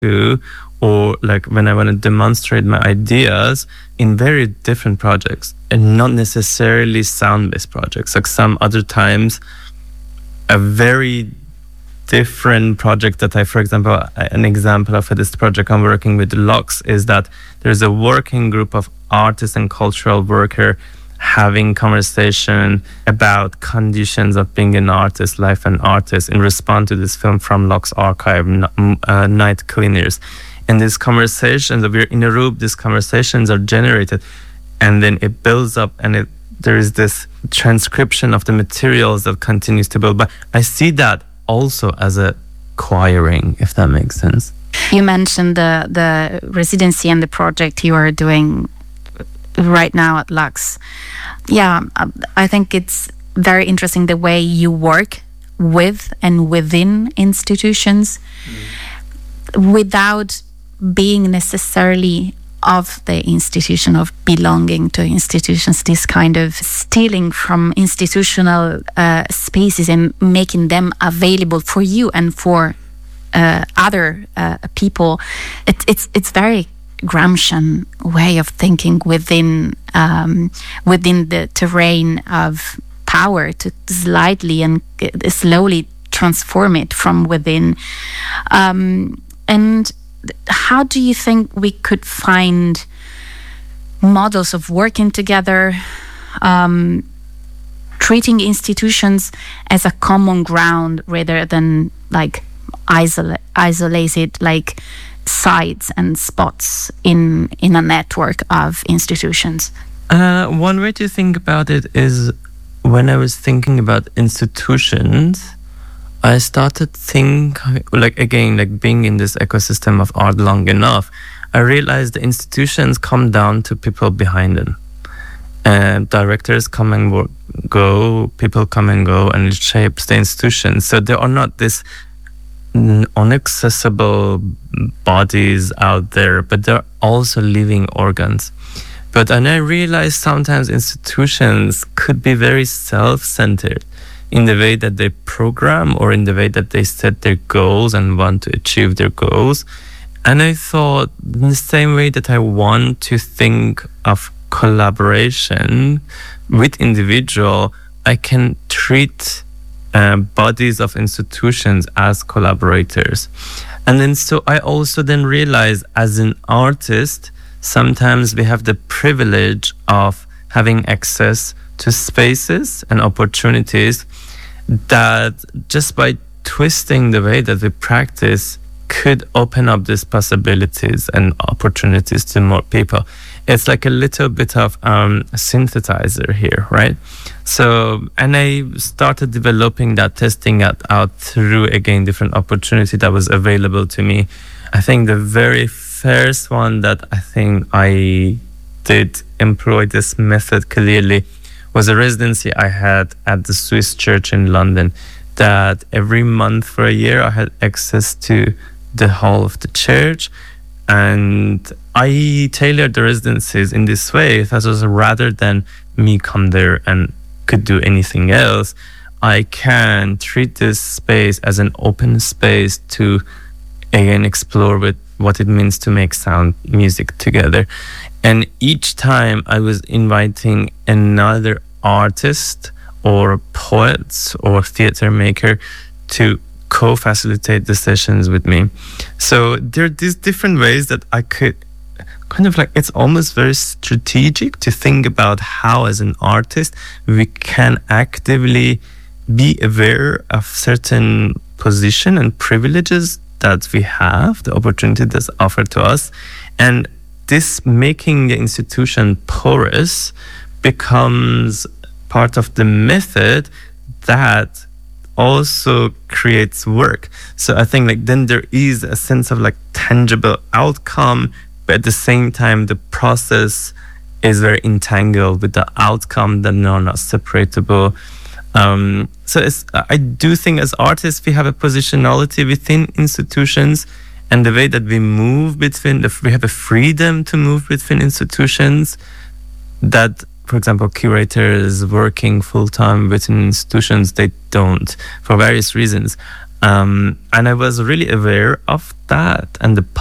to, or like when I want to demonstrate my ideas in very different projects and not necessarily sound-based projects. Like some other times, a very different project that I, for example, an example of this project I'm working with Lux is that there's a working group of artists and cultural worker having conversation about conditions of being an artist, life an artist, in response to this film from Lux Archive, Night Cleaners. And these conversations, we're in a room, these conversations are generated, and then it builds up, and there is this transcription of the materials that continues to build. But I see that also as a choiring, if that makes sense. You mentioned the residency and the project you are doing right now at Lux. Yeah, I think it's very interesting the way you work with and within institutions without being necessarily of the institution, of belonging to institutions, this kind of stealing from institutional spaces and making them available for you and for other people. It's very Gramscian way of thinking within the terrain of power, to slightly and slowly transform it from within. And how do you think we could find models of working together, treating institutions as a common ground rather than like isolated like sites and spots in a network of institutions? One way to think about it is, when I was thinking about institutions, I started think like being in this ecosystem of art long enough, I realized the institutions come down to people behind them. Directors come and go, people come and go, and it shapes the institutions. So there are not this inaccessible bodies out there, but they're also living organs. But and I realized sometimes institutions could be very self-centered in the way that they program or in the way that they set their goals and want to achieve their goals. And I thought, in the same way that I want to think of collaboration with individual, I can treat bodies of institutions as collaborators. And then so I also then realized, as an artist, sometimes we have the privilege of having access to spaces and opportunities that just by twisting the way that we practice could open up these possibilities and opportunities to more people. It's like a little bit of a synthesizer here, right? So, and I started developing that, testing it out through, again, different opportunity that was available to me. I think the very first one that I think I did employ this method clearly was a residency I had at the Swiss Church in London, that every month for a year I had access to the hall of the church, and I tailored the residencies in this way. That was, rather than me come there and could do anything else, I can treat this space as an open space to again explore with what it means to make sound music together. And each time I was inviting another artist or poet or theater maker to co-facilitate the sessions with me. So there are these different ways that I could kind of like, it's almost very strategic to think about how, as an artist, we can actively be aware of certain position and privileges that we have, the opportunity that's offered to us. And this making the institution porous becomes part of the method that also creates work. So I think like then there is a sense of like tangible outcome, but at the same time the process is very entangled with the outcome that are not separable. So I do think as artists we have a positionality within institutions, and the way that we move between, we have a freedom to move between institutions that, for example, curators working full-time within institutions, they don't, for various reasons. And I was really aware of that and the